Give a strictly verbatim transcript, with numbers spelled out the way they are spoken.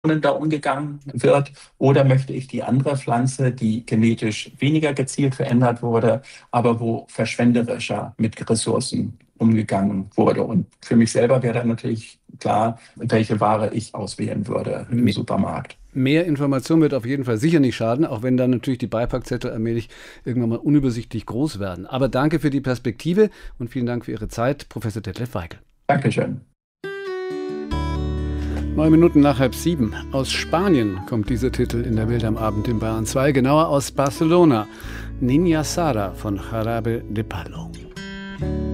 da umgegangen wird, oder möchte ich die andere Pflanze, die genetisch weniger gezielt verändert wurde, aber wo verschwenderischer mit Ressourcen umgegangen wurde. Und für mich selber wäre dann natürlich klar, welche Ware ich auswählen würde im Me- Supermarkt. Mehr Information wird auf jeden Fall sicher nicht schaden, auch wenn dann natürlich die Beipackzettel allmählich irgendwann mal unübersichtlich groß werden. Aber danke für die Perspektive und vielen Dank für Ihre Zeit, Professor Detlef Weigel. Dankeschön. Neun Minuten nach halb sieben. Aus Spanien kommt dieser Titel in der Bild am Abend in Bayern zwei, genauer aus Barcelona. Niña Sara von Jarabe de Palo.